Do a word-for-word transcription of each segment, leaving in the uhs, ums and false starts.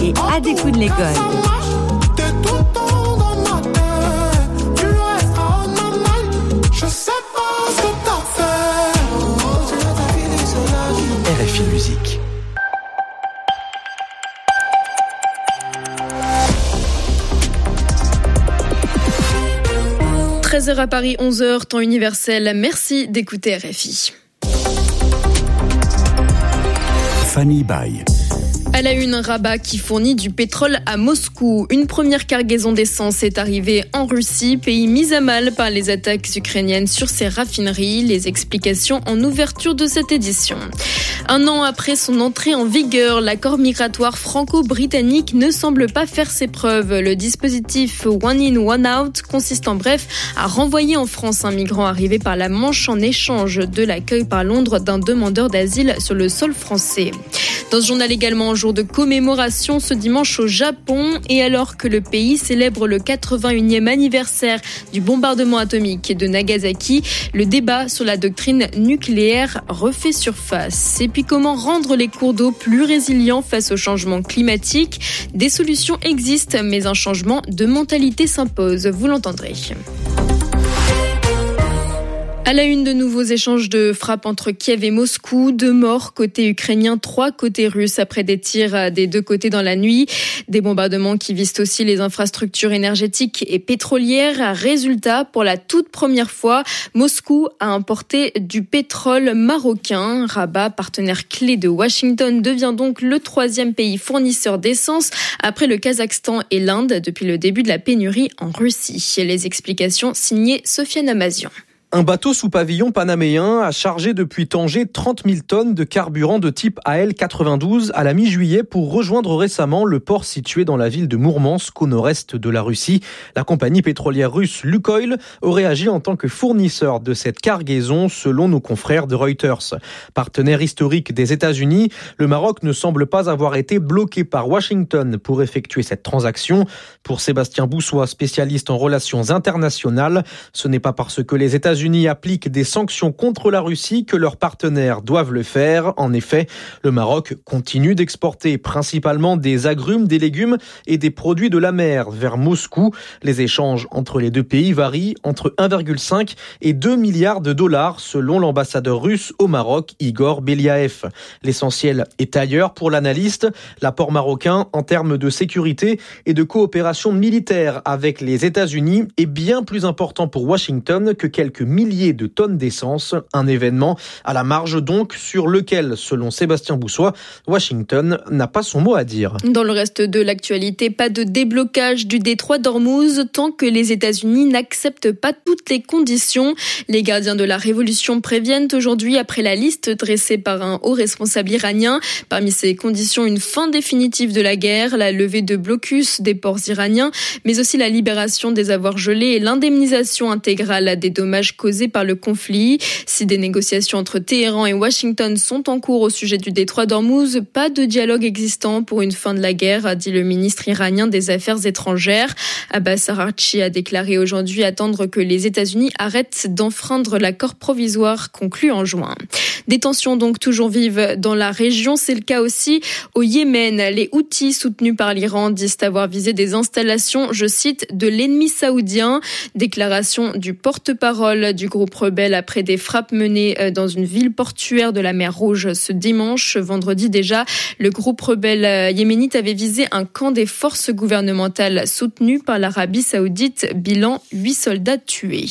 et à des coups de l'école. R F I Musique. treize heures à Paris, onze heures, temps universel. Merci d'écouter R F I. Fanny Baye. À la une, Rabat qui fournit du pétrole à Moscou. Une première cargaison d'essence est arrivée en Russie, pays mis à mal par les attaques ukrainiennes sur ses raffineries. Les explications en ouverture de cette édition. Un an après son entrée en vigueur, l'accord migratoire franco-britannique ne semble pas faire ses preuves. Le dispositif One In, One Out consiste en bref à renvoyer en France un migrant arrivé par la Manche en échange de l'accueil par Londres d'un demandeur d'asile sur le sol français. Dans ce journal également, jour de commémoration ce dimanche au Japon, et alors que le pays célèbre le quatre-vingt-unième anniversaire du bombardement atomique de Nagasaki, le débat sur la doctrine nucléaire refait surface. Et puis comment rendre les cours d'eau plus résilients face au changement climatique ? Des solutions existent, mais un changement de mentalité s'impose, vous l'entendrez. À la une, de nouveaux échanges de frappes entre Kiev et Moscou. Deux morts côté ukrainien, trois côté russe après des tirs des deux côtés dans la nuit. Des bombardements qui visent aussi les infrastructures énergétiques et pétrolières. Résultat, pour la toute première fois, Moscou a importé du pétrole marocain. Rabat, partenaire clé de Washington, devient donc le troisième pays fournisseur d'essence après le Kazakhstan et l'Inde depuis le début de la pénurie en Russie. Les explications signées Sofiane Amazian. Un bateau sous pavillon panaméen a chargé depuis Tanger trente mille tonnes de carburant de type A L quatre-vingt-douze à la mi-juillet pour rejoindre récemment le port situé dans la ville de Mourmansk au nord-est de la Russie. La compagnie pétrolière russe Lukoil aurait agi en tant que fournisseur de cette cargaison selon nos confrères de Reuters. Partenaire historique des États-Unis, le Maroc ne semble pas avoir été bloqué par Washington pour effectuer cette transaction. Pour Sébastien Boussois, spécialiste en relations internationales, ce n'est pas parce que les États-Unis appliquent des sanctions contre la Russie que leurs partenaires doivent le faire. En effet, le Maroc continue d'exporter principalement des agrumes, des légumes et des produits de la mer vers Moscou. Les échanges entre les deux pays varient entre un virgule cinq et deux milliards de dollars selon l'ambassadeur russe au Maroc, Igor Beliaev. L'essentiel est ailleurs pour l'analyste. L'apport marocain en termes de sécurité et de coopération militaire avec les États-Unis est bien plus important pour Washington que quelques milliers de tonnes d'essence. Un événement à la marge donc sur lequel, selon Sébastien Boussois, Washington n'a pas son mot à dire. Dans le reste de l'actualité, pas de déblocage du détroit d'Ormuz tant que les États-Unis n'acceptent pas toutes les conditions. Les gardiens de la révolution préviennent aujourd'hui après la liste dressée par un haut responsable iranien. Parmi ces conditions, une fin définitive de la guerre, la levée de blocus des ports iraniens, mais aussi la libération des avoirs gelés et l'indemnisation intégrale des dommages causés par le conflit. Si des négociations entre Téhéran et Washington sont en cours au sujet du détroit d'Ormuz, pas de dialogue existant pour une fin de la guerre, a dit le ministre iranien des Affaires étrangères. Abbas Araghchi a déclaré aujourd'hui attendre que les États-Unis arrêtent d'enfreindre l'accord provisoire conclu en juin. Des tensions donc toujours vives dans la région, c'est le cas aussi au Yémen. Les Houthis soutenus par l'Iran disent avoir visé des installations, je cite, de l'ennemi saoudien. Déclaration du porte-parole du groupe rebelle après des frappes menées dans une ville portuaire de la mer Rouge ce dimanche. Vendredi déjà, le groupe rebelle yéménite avait visé un camp des forces gouvernementales soutenues par l'Arabie saoudite. Bilan, huit soldats tués.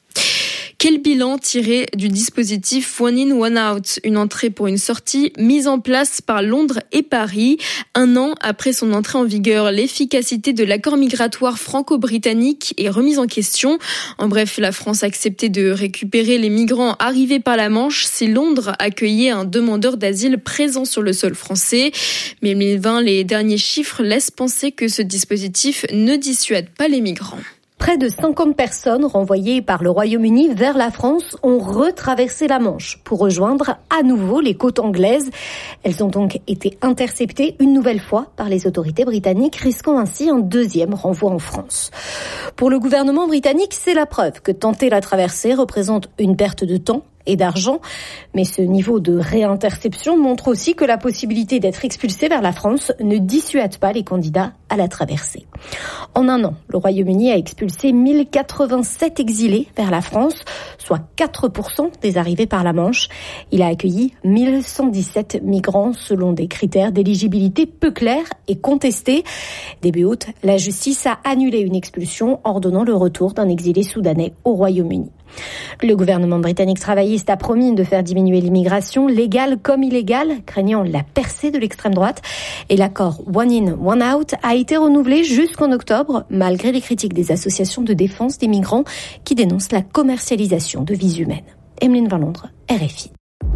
Quel bilan tiré du dispositif One In, One Out, une entrée pour une sortie mise en place par Londres et Paris. Un an après son entrée en vigueur, l'efficacité de l'accord migratoire franco-britannique est remise en question. En bref, la France a accepté de récupérer les migrants arrivés par la Manche si Londres accueillait un demandeur d'asile présent sur le sol français. Mais en deux mille vingt, les derniers chiffres laissent penser que ce dispositif ne dissuade pas les migrants. Près de cinquante personnes renvoyées par le Royaume-Uni vers la France ont retraversé la Manche pour rejoindre à nouveau les côtes anglaises. Elles ont donc été interceptées une nouvelle fois par les autorités britanniques, risquant ainsi un deuxième renvoi en France. Pour le gouvernement britannique, c'est la preuve que tenter la traversée représente une perte de temps et d'argent. Mais ce niveau de réinterception montre aussi que la possibilité d'être expulsé vers la France ne dissuade pas les candidats à la traversée. En un an, le Royaume-Uni a expulsé mille quatre-vingt-sept exilés vers la France, soit quatre pour cent des arrivées par la Manche. Il a accueilli mille cent dix-sept migrants selon des critères d'éligibilité peu clairs et contestés. Début août, la justice a annulé une expulsion, ordonnant le retour d'un exilé soudanais au Royaume-Uni. Le gouvernement britannique travailliste a promis de faire diminuer l'immigration, légale comme illégale, craignant la percée de l'extrême droite. Et l'accord One In, One Out a été renouvelé jusqu'en octobre, malgré les critiques des associations de défense des migrants qui dénoncent la commercialisation de vies humaines. Emeline Van Londres, R F I.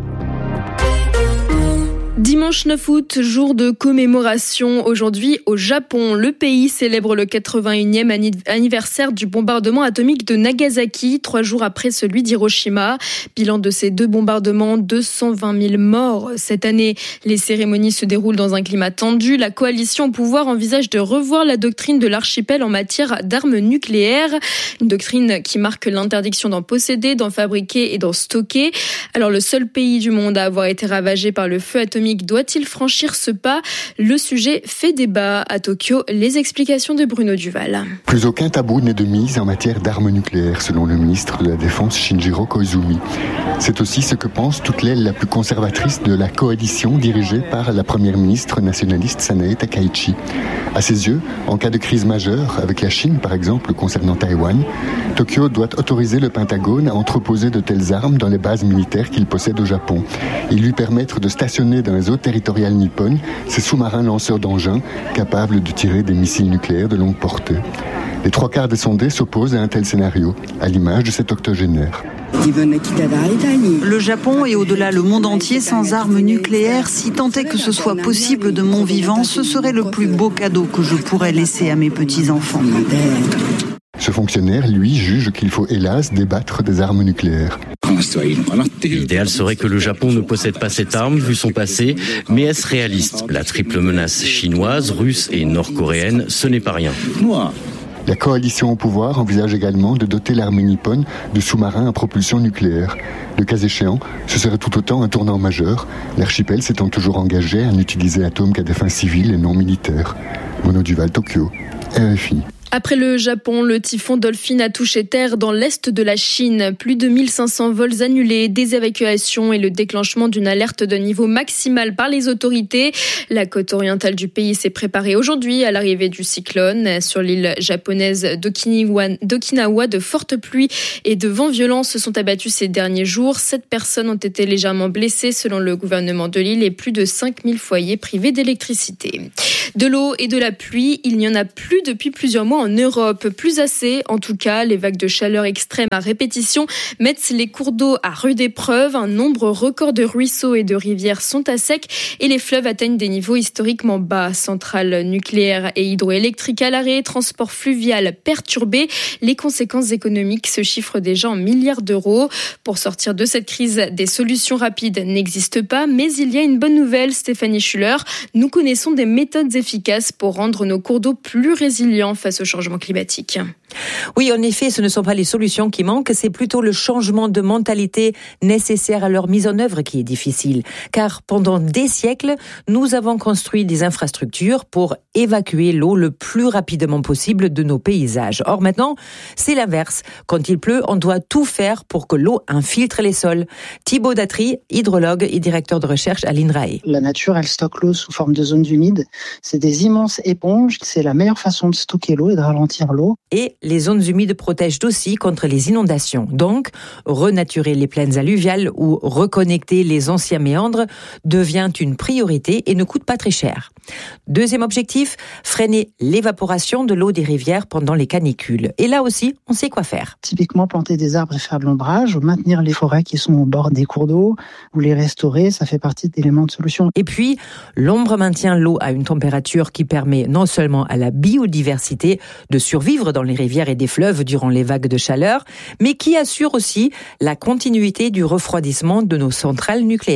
Dimanche neuf août, jour de commémoration. Aujourd'hui, au Japon, le pays célèbre le quatre-vingt-unième anniversaire du bombardement atomique de Nagasaki, trois jours après celui d'Hiroshima. Bilan de ces deux bombardements, deux cent vingt mille morts. Cette année, les cérémonies se déroulent dans un climat tendu. La coalition au pouvoir envisage de revoir la doctrine de l'archipel en matière d'armes nucléaires. Une doctrine qui marque l'interdiction d'en posséder, d'en fabriquer et d'en stocker. Alors, le seul pays du monde à avoir été ravagé par le feu atomique doit-il franchir ce pas ? Le sujet fait débat à Tokyo. Les explications de Bruno Duval. Plus aucun tabou n'est de mise en matière d'armes nucléaires, selon le ministre de la Défense Shinjiro Koizumi. C'est aussi ce que pense toute l'aile la plus conservatrice de la coalition dirigée par la première ministre nationaliste Sanae Takaichi. À ses yeux, en cas de crise majeure, avec la Chine par exemple concernant Taïwan, Tokyo doit autoriser le Pentagone à entreposer de telles armes dans les bases militaires qu'il possède au Japon et lui permettre de stationner dans les eaux territoriales nippones ces sous-marins lanceurs d'engins capables de tirer des missiles nucléaires de longue portée. Les trois quarts des sondés s'opposent à un tel scénario, à l'image de cet octogénaire. Le Japon et au-delà le monde entier sans armes nucléaires, si tant est que ce soit possible de mon vivant, ce serait le plus beau cadeau que je pourrais laisser à mes petits-enfants. Ce fonctionnaire, lui, juge qu'il faut hélas débattre des armes nucléaires. L'idéal serait que le Japon ne possède pas cette arme, vu son passé, mais est-ce réaliste ? La triple menace chinoise, russe et nord-coréenne, ce n'est pas rien. La coalition au pouvoir envisage également de doter l'armée nippone de sous-marins à propulsion nucléaire. Le cas échéant, ce serait tout autant un tournant majeur, l'archipel s'étant toujours engagé à n'utiliser l'atome qu'à des fins civiles et non militaires. Bruno Duval, Tokyo, R F I. Après le Japon, le typhon Dolphin a touché terre dans l'est de la Chine. Plus de mille cinq cents vols annulés, des évacuations et le déclenchement d'une alerte de niveau maximal par les autorités. La côte orientale du pays s'est préparée aujourd'hui à l'arrivée du cyclone. Sur l'île japonaise d'Okinawa, de fortes pluies et de vents violents se sont abattus ces derniers jours. Sept personnes ont été légèrement blessées selon le gouvernement de l'île et plus de cinq mille foyers privés d'électricité. De l'eau et de la pluie, il n'y en a plus depuis plusieurs mois en Europe. Plus assez, en tout cas, les vagues de chaleur extrêmes à répétition mettent les cours d'eau à rude épreuve. Un nombre record de ruisseaux et de rivières sont à sec et les fleuves atteignent des niveaux historiquement bas. Centrales nucléaires et hydroélectriques à l'arrêt, transport fluvial perturbé. Les conséquences économiques se chiffrent déjà en milliards d'euros. Pour sortir de cette crise, des solutions rapides n'existent pas, mais il y a une bonne nouvelle, Stéphanie Schuller. Nous connaissons des méthodes efficaces pour rendre nos cours d'eau plus résilients face au changement climatique. Oui, en effet, ce ne sont pas les solutions qui manquent, c'est plutôt le changement de mentalité nécessaire à leur mise en œuvre qui est difficile. Car pendant des siècles, nous avons construit des infrastructures pour évacuer l'eau le plus rapidement possible de nos paysages. Or maintenant, c'est l'inverse. Quand il pleut, on doit tout faire pour que l'eau infiltre les sols. Thibaut Datry, hydrologue et directeur de recherche à l'INRAE. La nature, elle stocke l'eau sous forme de zones humides. C'est des immenses éponges. C'est la meilleure façon de stocker l'eau et de ralentir l'eau. Et les zones humides protègent aussi contre les inondations. Donc, renaturer les plaines alluviales ou reconnecter les anciens méandres devient une priorité et ne coûte pas très cher. Deuxième objectif, freiner l'évaporation de l'eau des rivières pendant les canicules. Et là aussi, on sait quoi faire. Typiquement, planter des arbres et faire de l'ombrage, ou maintenir les forêts qui sont au bord des cours d'eau, ou les restaurer, ça fait partie d'éléments de solution. Et puis, l'ombre maintient l'eau à une température qui permet non seulement à la biodiversité de survivre dans les rivières et des fleuves durant les vagues de chaleur, mais qui assure aussi la continuité du refroidissement de nos centrales nucléaires.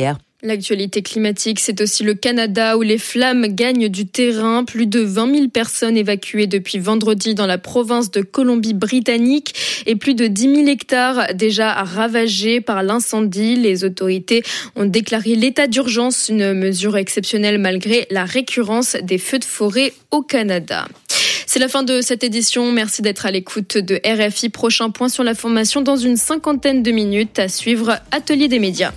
L'actualité climatique, c'est aussi le Canada où les flammes gagnent du terrain. Plus de vingt mille personnes évacuées depuis vendredi dans la province de Colombie-Britannique et plus de dix mille hectares déjà ravagés par l'incendie. Les autorités ont déclaré l'état d'urgence, une mesure exceptionnelle malgré la récurrence des feux de forêt au Canada. C'est la fin de cette édition. Merci d'être à l'écoute de R F I. Prochain point sur la formation dans une cinquantaine de minutes. À suivre, Atelier des médias.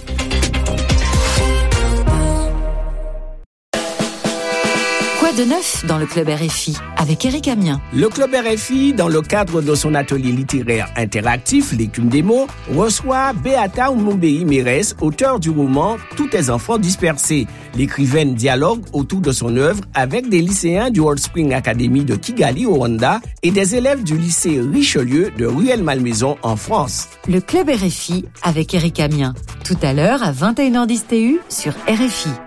De neuf dans le Club R F I avec Éric Amiens. Le Club R F I, dans le cadre de son atelier littéraire interactif, L'écume des mots, reçoit Beata Umumbei Mérès, auteur du roman Tous tes enfants dispersés. L'écrivaine dialogue autour de son œuvre avec des lycéens du Old Spring Academy de Kigali au Rwanda et des élèves du lycée Richelieu de Rueil-Malmaison en France. Le Club R F I avec Éric Amiens. Tout à l'heure à vingt et une heures dix T U sur R F I.